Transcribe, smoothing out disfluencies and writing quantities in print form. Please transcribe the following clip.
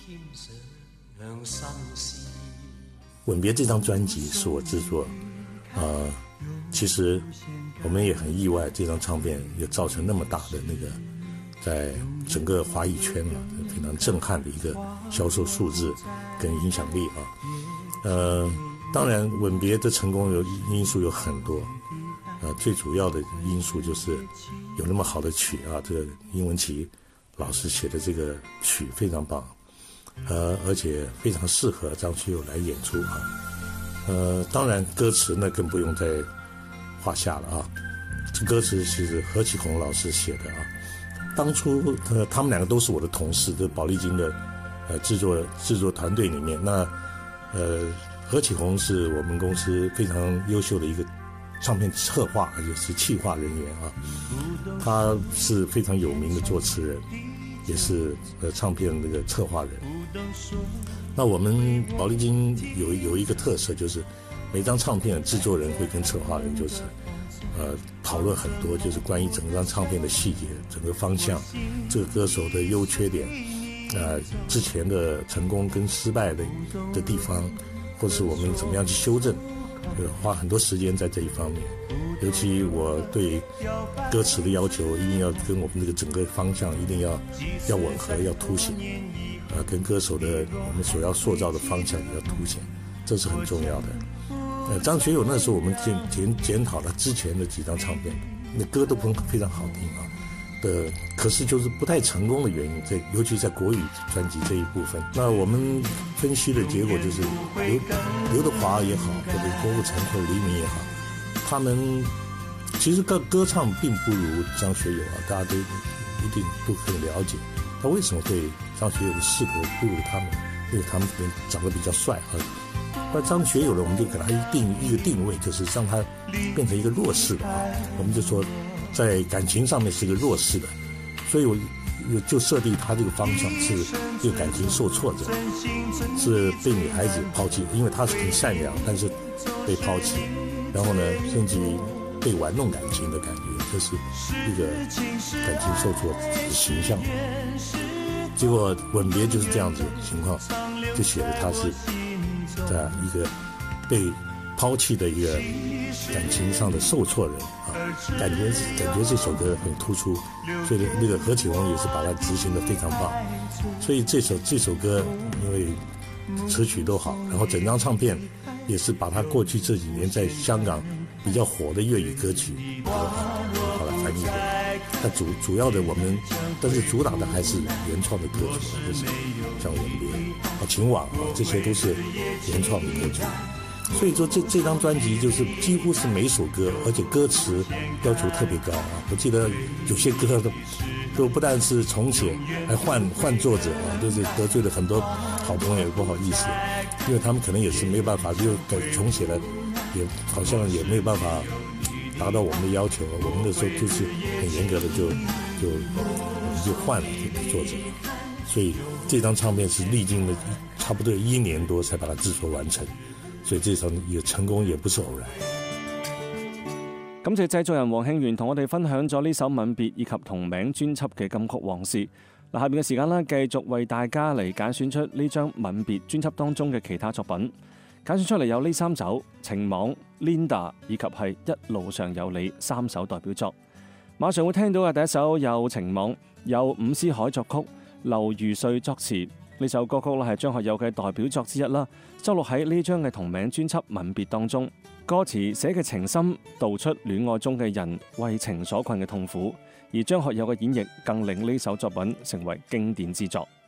吻别这张专辑是我制作，其实我们也很意外，这张唱片也造成那么大的那个，在整个华语圈非常震撼的一个销售数字跟影响力啊。当然，吻别的成功因素有很多，最主要的因素就是有那么好的曲啊，这个殷文琪老师写的这个曲非常棒，而且非常适合张学友来演出啊。当然歌词呢更不用再话下了啊。这歌词是何启宏老师写的啊。当初他们两个都是我的同事，这宝丽金的制作团队里面。那何启宏是我们公司非常优秀的一个唱片策划，而且是企划人员啊。他是非常有名的作词人，也是唱片那个策划人。那我们宝丽金有一个特色，就是每张唱片的制作人会跟策划人就是讨论很多，就是关于整张唱片的细节、整个方向、这个歌手的优缺点，之前的成功跟失败的地方，或是我们怎么样去修正，花很多时间在这一方面。尤其我对歌词的要求一定要跟我们这个整个方向一定要吻合，要凸显，跟歌手的我们所要塑造的方向也要凸显，这是很重要的。张学友那时候我们检讨了之前的几张唱片，那歌都非常好听啊，可是就是不太成功的原因，尤其在国语专辑这一部分。那我们分析的结果就是刘德华也好，或者郭富城或者黎明也好，他们其实歌唱并不如张学友啊，大家都一定都很了解。他为什么会张学友的势头不如他们？因为他们可能长得比较帅啊。那张学友呢，我们就给他一个定位，就是让他变成一个弱势的啊。我们就说，在感情上面是一个弱势的，所以我就设定他这个方向是一个感情受挫者，是被女孩子抛弃，因为他是很善良，但是被抛弃，然后呢，甚至于被玩弄感情的感觉，这是一个感情受挫的形象。结果吻别就是这样子的情况，就写的他是在一个被抛弃的一个感情上的受挫人啊，感觉这首歌很突出，所以那个何启宏也是把它执行得非常棒。所以这首歌因为词曲都好，然后整张唱片也是把他过去这几年在香港比较火的粤语歌曲把它翻译过来。但主要的但是主打的还是原创的歌曲，就是像吻别情网这些都是原创的歌曲。所以说这张专辑就是几乎是每首歌，而且歌词要求特别高啊。我记得有些歌都不但是重写，还换作者啊，就是得罪了很多好朋友，也不好意思，因为他们可能也是没有办法，就重写了，也好像也没有办法达到我们的要求。我们那时候就是很严格的我们就换了这个作者，所以这张唱片是历经了差不多1年多才把它制作完成。所以這首也成功也不是偶然。 感謝製作人黃慶元同我哋分享咗呢首《吻別》以及同名專輯嘅金曲往事。下面嘅時間繼續為大家嚟揀選出呢張《吻別》專輯當中嘅其他作品。揀選出嚟有呢3首《情網》、Linda 以及係一路上有你3首代表作。馬上會聽到嘅第一首有《情網》，由伍思凱作曲，劉如瑞作詞。呢首歌曲係張學友嘅代表作之一啦，收錄喺呢張嘅同名專輯《吻別》當中。歌詞寫嘅情深，道出戀愛中嘅人為情所困嘅痛苦，而張學友嘅演繹更令呢首作品成為經典之作。